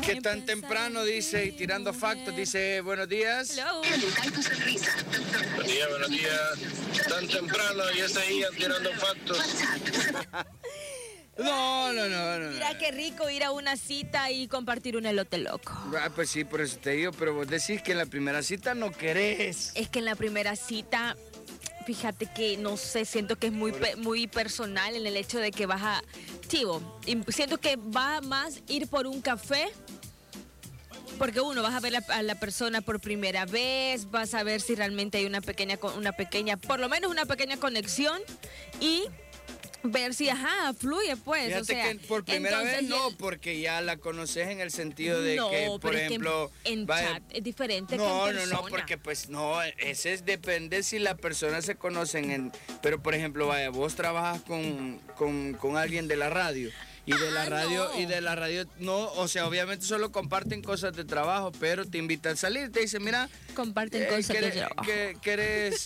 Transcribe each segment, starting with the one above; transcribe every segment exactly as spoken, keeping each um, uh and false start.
¿Qué tan temprano dice y tirando factos? Dice, buenos días. Hello. Buenos días, buenos días. Tan temprano y ese día tirando factos. No, no, no, no. Mira qué rico ir a una cita y compartir un elote loco. Ah, pues sí, por eso te digo, pero vos decís que en la primera cita no querés. Es que en la primera cita, fíjate que, no sé, siento que es muy, pe- muy personal en el hecho de que vas a... Chivo, y siento que va más ir por un café, porque uno, vas a ver a, a la persona por primera vez, vas a ver si realmente hay una pequeña, co- una pequeña, por lo menos una pequeña conexión, y ver si, ajá, fluye, pues. Fíjate o sea, que por primera entonces, vez y el- no, porque ya la conoces en el sentido de no, que, pero por es que ejemplo... en vaya- chat es diferente que No, en no, persona. no, porque pues no, ese es, depende si las personas se conocen en... Pero por ejemplo, vaya, vos trabajas con, con, con alguien de la radio. Y de la Ah, radio, no. y de la radio, no, o sea, obviamente solo comparten cosas de trabajo, pero te invitan a salir, te dicen, mira, Comparten eh, cosas de ¿querés- trabajo. que- ¿querés,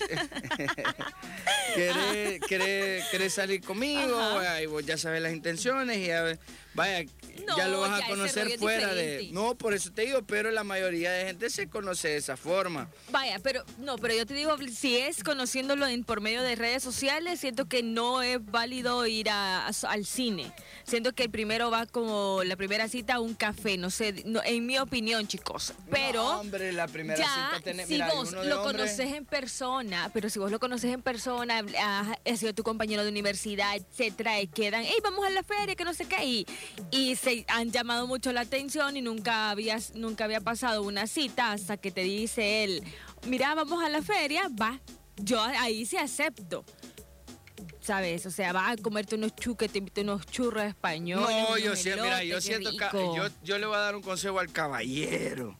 querés, querés, querés salir conmigo? Ajá. Vaya, y vos ya sabes las intenciones y ya, vaya, No, ya lo vas ya a ese conocer rollo es fuera de... diferente. No, por eso te digo, pero la mayoría de gente se conoce de esa forma. Vaya, pero no, pero yo te digo, si es conociéndolo en, por medio de redes sociales, siento que no es válido ir a- a- al cine. Siento que el primero va como la primera cita a un café, no sé, no, en mi opinión, chicos. Pero No, hombre, la primera ya, cita tenés... si mira, hay vos uno de lo hombre- conoces en persona, pero si vos lo conoces en persona, ha, ha sido tu compañero de universidad, etcétera, y quedan, hey, vamos a la feria, que no sé qué, y, y se han llamado mucho la atención y nunca habías, nunca había pasado una cita hasta que te dice él, mira, vamos a la feria, va, yo ahí sí acepto. ¿Sabes? O sea, vas a comerte unos churros, te invito unos churros españoles. No, unos yo siento, mira, yo elotes, qué siento, ca- rico. yo, yo le voy a dar un consejo al caballero.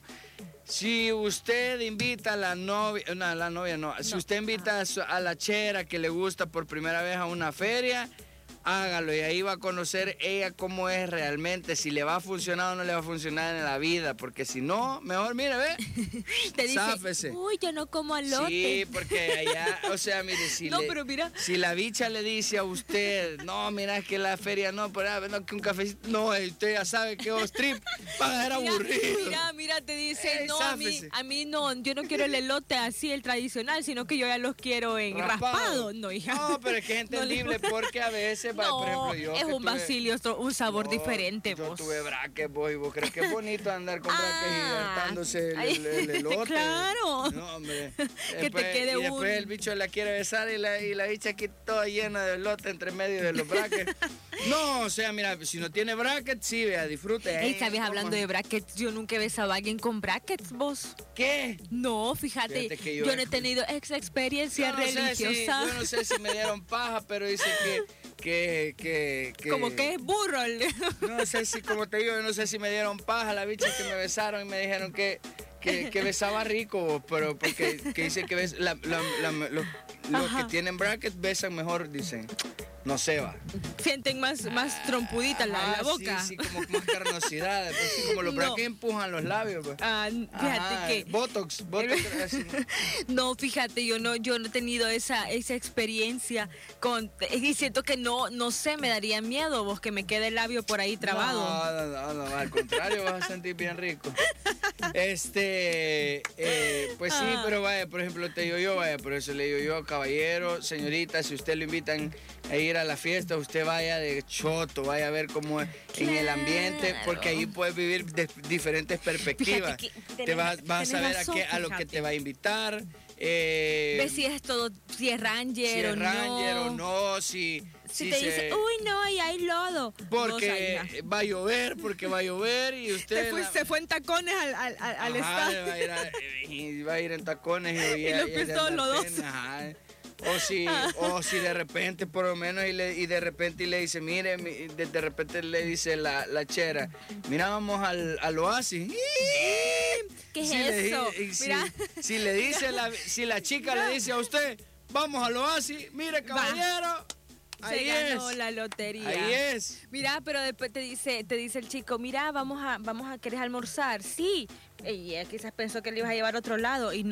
Si usted invita a la novia, no, a la novia no, si No. usted invita a, su- a la chera que le gusta por primera vez a una feria, hágalo y ahí va a conocer ella cómo es realmente, si le va a funcionar o no le va a funcionar en la vida, porque si no, mejor, mire, ve, Te dice, záfese. uy, yo no como elote. Sí, porque allá, o sea, mire, si, No, le- pero mira. si la bicha le dice a usted, no, mira, es que la feria no, pero ah, no, que un cafecito, no, eh, usted ya sabe que vos trip, va a ser Mira, aburrido. Mira, mira, te dice, Eh, no, a mí, záfese. a mí no, yo no quiero el elote así, el tradicional, sino que yo ya los quiero en raspado. No, hija. No, pero es que es No le- entendible porque a veces, va, No, por ejemplo, yo es que un tuve- vacilio, otro- un sabor No, diferente, Yo vos. tuve braques, vos, y vos crees que es bonito andar con braques y Ah. hartándose el, Ay, el- el elote. claro. No, hombre. Que te quede y después un- el bicho la quiere besar y la, y la bicha aquí toda llena de elote entre medio de los brackets. No, o sea, mira, si no tiene brackets, sí, vea, disfrute. Ey, Ey, ¿sabes? ¿cómo? Hablando de brackets, yo nunca he besado a alguien con brackets, vos. ¿Qué? No, fíjate, Fíjate que yo, yo- no he tenido esa experiencia Yo no sé si- religiosa. yo no sé si me dieron paja, pero dice que... que, que, que Como que es burro. el- No sé si, como te digo, yo no sé si me dieron paja la bicha que me besaron y me dijeron que, que, que besaba rico, pero porque que dice que bes- la- la- la- los, los Ajá. que tienen brackets besan mejor, dicen. No sé, va. Sienten más, más trompudita la, la Ah, boca. Sí, sí, como más carnosidad. Pues, sí, como los No. brackets empujan los labios. Pues. Ah, fíjate Ajá, que Botox, Botox. así. no, fíjate, yo no, yo no he tenido esa, esa experiencia con y siento que no, no sé, me daría miedo vos que me quede el labio por ahí trabado. No, no, no, no, al contrario, vas a sentir bien rico. Este, eh, pues sí, Ah. pero vaya, por ejemplo, te digo yo, vaya, por eso le digo yo, caballero, señorita, si usted lo invitan a ir a la fiesta, usted vaya de choto, vaya a ver cómo es en el ambiente, porque ahí puedes vivir de diferentes perspectivas. que Te tenés- vas, vas a tenés saber razón, a, qué, a lo que fíjate. te va a invitar. Eh, Ves si es todo, si es ranger si o es ranger no. o no, si, Si si te se- dice, uy, no, ahí hay lodo. porque Vos ahí, va a llover, porque va a llover y Se usted... fue, la- se fue en tacones al, al, al, al Ajá, estadio. va a ir a- y va a ir en tacones y, Y los pies todos lodosos. Ajá. O si, o si de repente, por lo menos, y, le- y de repente y le dice, mire, mi- de, de repente le dice la, la chera, mira, vamos al, al oasis. ¿Qué es Si le di- eso? y si, Mira. si le dice, la, si la chica le dice a usted, vamos al oasis, mire, caballero, ahí Se ganó es. la lotería. Ahí es. Mira, pero después te dice, te dice el chico, mira, vamos a, vamos a, ¿quieres almorzar? Sí. Y ella quizás pensó que le ibas a llevar a otro lado y